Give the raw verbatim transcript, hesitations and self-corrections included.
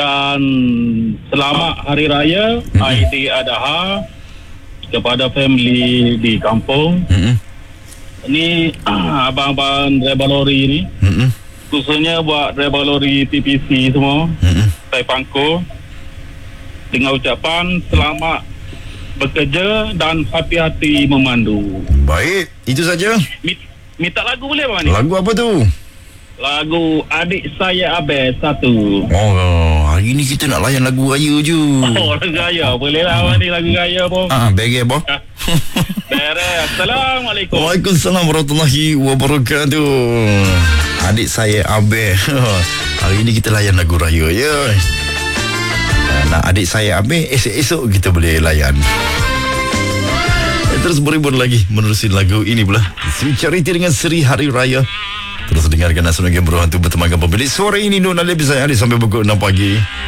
Dan selamat Hari Raya mm-hmm. Aidiladha kepada family di kampung. Mm-hmm. Ini uh, abang-abang driver lori ni, mm-hmm. khususnya buat driver lori T P C semua, mm-hmm. saya pangku dengan ucapan selamat bekerja dan hati-hati memandu. Baik, itu saja. Minta lagu boleh bang ni? Lagu apa tu? Lagu Adik Saya Abel satu. Oh, hari ni kita nak layan lagu raya je. Oh, lagu raya. Boleh lah abang ni lagu raya bang. Ah, bagi apa? Beres. Assalamualaikum. Waalaikumsalam warahmatullahi wabarakatuh. Adik saya Abel. Hari ni kita layan lagu raya ya. Nak adik saya Abel, esok-esok kita boleh layan. Terus beribun lagi menerusi lagu ini pula. Sweet Charity dengan Seri Hari Raya. Terus dengarkan Nasional Game Berhantu bertemankan pemilik suara ini Nur Nalib saya hari sampai pukul enam pagi.